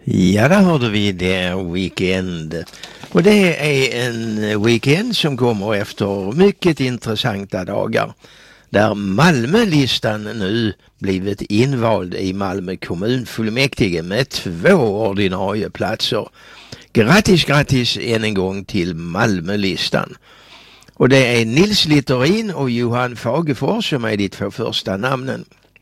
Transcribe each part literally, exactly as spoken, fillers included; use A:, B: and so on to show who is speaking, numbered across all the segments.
A: Ja, där hörde vi det Weekend. Och det är en weekend som kommer efter mycket intressanta dagar. Där Malmölistan nu blivit invald i Malmö kommunfullmäktige med två ordinarie platser. Grattis, grattis än en gång till Malmölistan. Och det är Nils Littorin och Johan Fagefors som är de två första namnen.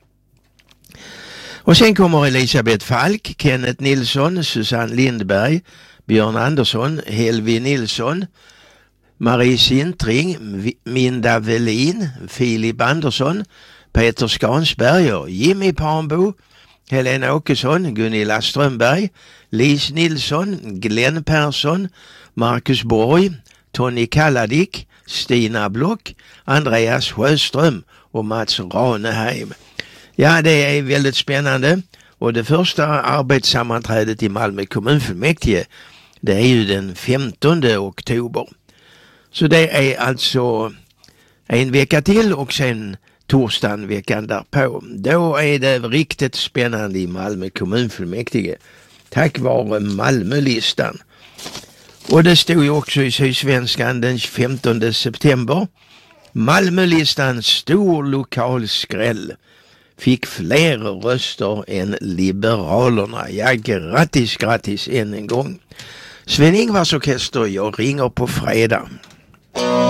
A: Och sen kommer Elisabeth Falk, Kenneth Nilsson, Susanne Lindberg, Björn Andersson, Helvi Nilsson, Marie Sintring, Minda Velin, Filip Andersson, Peter Skansberger, Jimmy Parnbo, Helena Åkesson, Gunilla Strömberg, Lis Nilsson, Glenn Persson, Marcus Borg, Tony Kalladik, Stina Block, Andreas Sjöström och Mats Raneheim. Ja, det är väldigt spännande. Och det första arbetssammanträdet i Malmö kommunfullmäktige, det är ju den femtonde oktober. Så det är alltså en vecka till och sen torsdagen veckan därpå. Då är det riktigt spännande i Malmö kommunfullmäktige. Tack vare Malmölistan. Och det stod ju också i Sydsvenskan den femtonde september. Malmölistan stor lokal skräll. Fick fler röster än Liberalerna. Ja, grattis, grattis än en gång. Sven-Ingvars orkester, jag ringer på fredag.